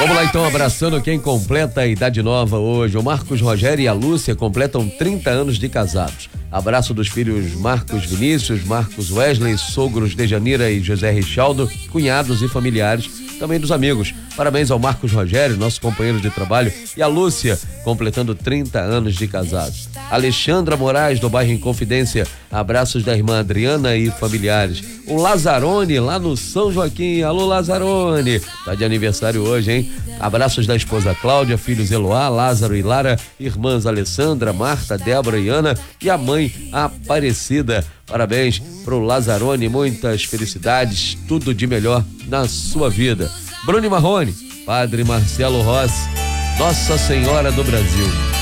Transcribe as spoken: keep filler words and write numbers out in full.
Vamos lá então, abraçando quem completa a idade nova hoje. O Marcos Rogério e a Lúcia completam trinta anos de casados. Abraço dos filhos Marcos Vinícius, Marcos Wesley, sogros Dejanira e José Richaldo, cunhados e familiares, também dos amigos. Parabéns ao Marcos Rogério, nosso companheiro de trabalho, e a Lúcia, completando trinta anos de casados. Alexandra Moraes, do bairro Inconfidência, abraços da irmã Adriana e familiares. O Lazarone, lá no São Joaquim. Alô, Lazarone, tá de aniversário hoje, hein? Abraços da esposa Cláudia, filhos Eloá, Lázaro e Lara, irmãs Alessandra, Marta, Débora e Ana, e a mãe Aparecida. Parabéns pro Lazarone, muitas felicidades, tudo de melhor na sua vida. Bruno Marrone, Padre Marcelo Rossi, Nossa Senhora do Brasil.